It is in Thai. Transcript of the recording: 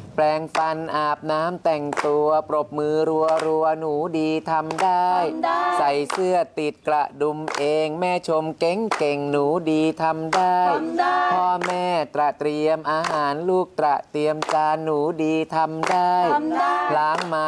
แปรงฟันอาบน้ำแต่งตัวปรบมือรัวหนูดีทำได้ใส่เสื้อติดกระดุมเองแม่ชมเก่งหนูดีทำได้พ่อแม่เตรียมอาหารลูกเตรียมจานหนูดีทำได้ล้างไม้